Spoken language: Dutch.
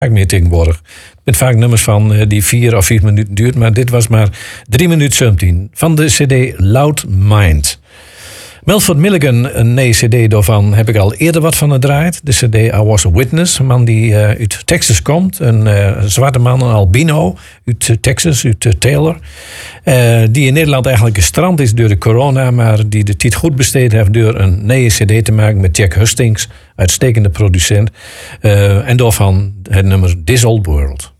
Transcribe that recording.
meer tegenwoordig. Met vaak nummers van die 4 of 5 minuten duurt. Maar dit was maar 3 minuten 17. Van de cd Loud Mind. Melford Milligan, een nieuwe cd daarvan heb ik al eerder wat van gedraaid. De cd I Was a Witness. Een man die uit Texas komt. Een zwarte man, een albino. Uit Texas, uit Taylor. Die in Nederland eigenlijk gestrand is door de corona. Maar die de tijd goed besteed heeft door een nieuwe cd te maken met Jack Hustings. Uitstekende producent. En daarvan het nummer This Old World.